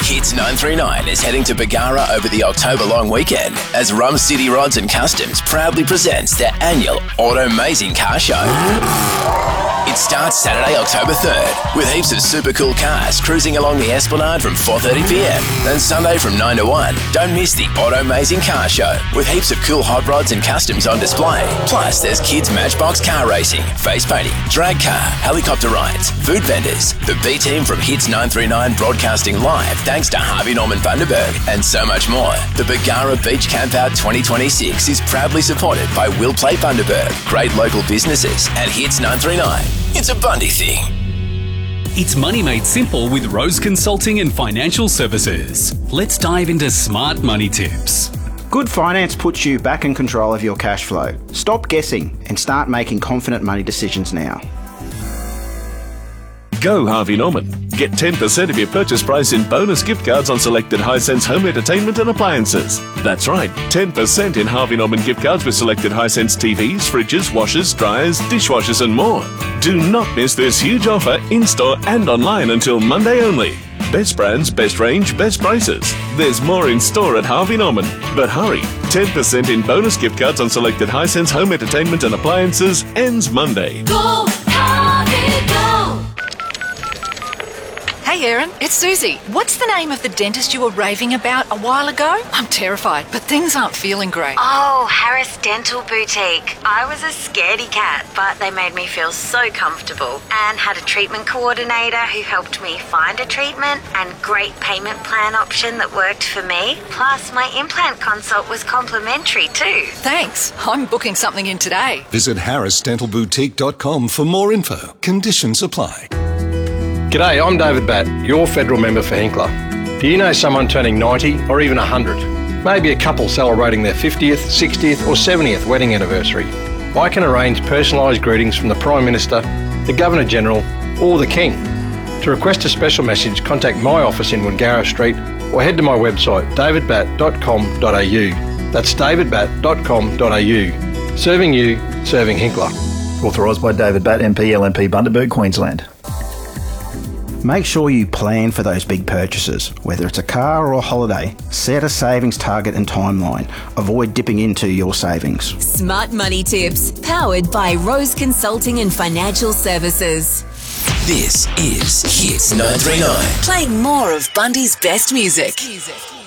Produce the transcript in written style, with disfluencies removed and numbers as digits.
Hits 939 is heading to Bargara over the October long weekend as Rum City Rods and Customs proudly presents their annual Automazing Car Show. It starts Saturday, October 3rd, with heaps of super cool cars cruising along the Esplanade from 4:30pm. Then Sunday from 9 to 1, don't miss the Automazing Car Show, with heaps of cool hot rods and customs on display. Plus, there's kids' matchbox car racing, face painting, drag car, helicopter rides, food vendors, the B-Team from Hits 939 broadcasting live thanks to Harvey Norman Bundaberg, and so much more. The Bargara Beach Campout 2026 is proudly supported by Will Play Bundaberg, great local businesses, and Hits 939. It's a Bundy thing. It's money made simple with Rose Consulting and Financial Services. Let's dive into smart money tips. Good finance puts you back in control of your cash flow. Stop guessing and start making confident money decisions now. Go Harvey Norman. Get 10% of your purchase price in bonus gift cards on selected Hisense home entertainment and appliances. That's right, 10% in Harvey Norman gift cards with selected Hisense TVs, fridges, washers, dryers, dishwashers and more. Do not miss this huge offer in-store and online until Monday only. Best brands, best range, best prices. There's more in store at Harvey Norman. But hurry, 10% in bonus gift cards on selected Hisense home entertainment and appliances ends Monday. Go Harvey, go! Hey Erin, it's Susie. What's the name of the dentist you were raving about a while ago? I'm terrified, but things aren't feeling great. Oh, Harris Dental Boutique. I was a scaredy cat, but they made me feel so comfortable and had a treatment coordinator who helped me find a treatment and great payment plan option that worked for me. Plus, my implant consult was complimentary too. Thanks. I'm booking something in today. Visit harrisdentalboutique.com for more info. Conditions apply. G'day, I'm David Batt, your federal member for Hinkler. Do you know someone turning 90 or even 100? Maybe a couple celebrating their 50th, 60th or 70th wedding anniversary. I can arrange personalised greetings from the Prime Minister, the Governor-General or the King. To request a special message, contact my office in Wangara Street or head to my website davidbatt.com.au. That's davidbatt.com.au. Serving you, serving Hinkler. Authorised by David Batt, MP, LNP, Bundaberg, Queensland. Make sure you plan for those big purchases, whether it's a car or a holiday. Set a savings target and timeline. Avoid dipping into your savings. Smart money tips, powered by Rose Consulting and Financial Services. This is Hits 939. Playing more of Bundy's best music.